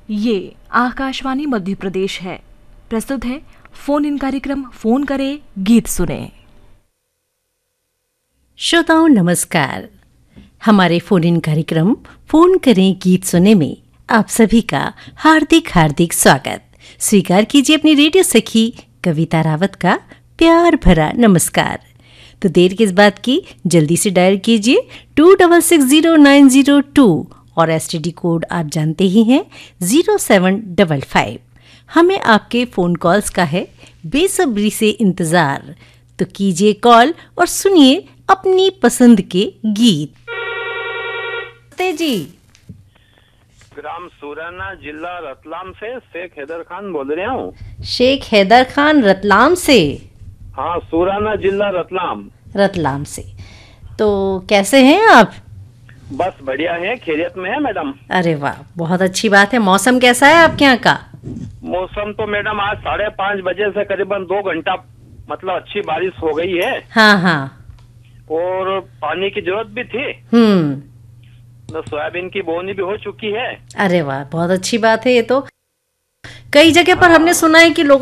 ये आकाशवाणी मध्य प्रदेश है। प्रस्तुत है फोन इन कार्यक्रम फोन करें गीत सुने। श्रोताओं नमस्कार। हमारे फोन इन कार्यक्रम फोन करें गीत सुने में आप सभी का हार्दिक स्वागत। स्वीकार कीजिए अपनी रेडियो सखी कविता रावत का प्यार भरा नमस्कार। तो देर किस बात की, जल्दी से डायल कीजिए 2660-902 और एसटीडी कोड आप जानते ही हैं 0755। हमें आपके फ़ोन कॉल्स का है बेसब्री से इंतज़ार। तो कीजिए कॉल और सुनिए अपनी पसंद के गीत। जी ग्राम सुराना, जिला रतलाम से शेख हैदर खान बोल रहा हूँ। शेख हैदर खान रतलाम से? हाँ, सुराना जिला रतलाम से। तो कैसे हैं आप? बस बढ़िया है, खैरियत में है मैडम। अरे वाह, बहुत अच्छी बात है। मौसम कैसा है आपके यहाँ का? मौसम तो मैडम आज 5:30 बजे से करीबन 2 घंटा मतलब अच्छी बारिश हो गई है। हाँ। और पानी की जरूरत भी थी। तो सोयाबीन की बोनी भी हो चुकी है। अरे वाह, बहुत अच्छी बात है। ये तो कई जगह पर हमने सुना है कि लोग